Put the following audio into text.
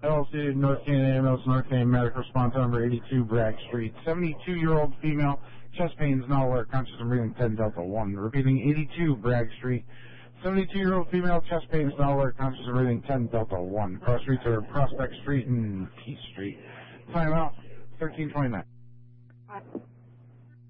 LLC, North Canada Ambulance, North Canada Medical Response number 82 Bragg Street. 72-year-old female, chest pains, not alert, conscious and breathing, 10 Delta 1. Repeating, 82 Bragg Street. 72-year-old female, chest pains, not alert, conscious and breathing, 10 Delta 1. Cross streets are Prospect Street and Keith Street. Time out, 1329.